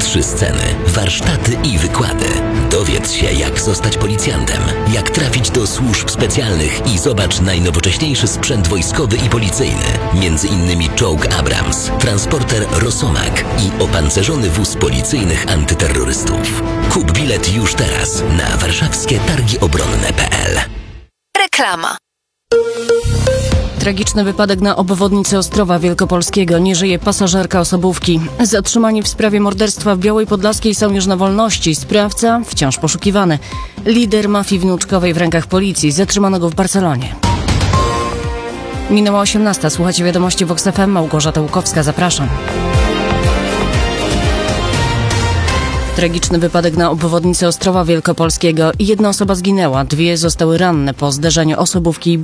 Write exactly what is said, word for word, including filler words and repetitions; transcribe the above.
Trzy sceny, warsztaty i wykłady. Dowiedz się, jak zostać policjantem, jak trafić do służb specjalnych i zobacz najnowocześniejszy sprzęt wojskowy i policyjny. Między innymi czołg Abrams, transporter Rosomak i opancerzony wóz policyjnych antyterrorystów. Kup bilet już teraz na warszawskie targi obronne kropka p l. Reklama. Tragiczny wypadek na obwodnicy Ostrowa Wielkopolskiego. Nie żyje pasażerka osobówki. Zatrzymani w sprawie morderstwa w Białej Podlaskiej są już na wolności. Sprawca wciąż poszukiwany. Lider mafii wnuczkowej w rękach policji. Zatrzymano go w Barcelonie. Minęła osiemnasta. Słuchacie wiadomości Vox F M. Małgorzata Łukowska. Zapraszam. Tragiczny wypadek na obwodnicy Ostrowa Wielkopolskiego. Jedna osoba zginęła, dwie zostały ranne po zderzeniu osobówki i